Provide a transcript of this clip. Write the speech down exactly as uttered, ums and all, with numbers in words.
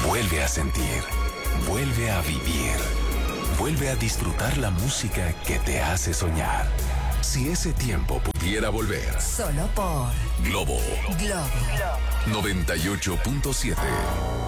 Vuelve a sentir, vuelve a vivir, vuelve a disfrutar la música que te hace soñar. Si ese tiempo pudiera volver. Solo por Globo Globo noventa y ocho punto siete.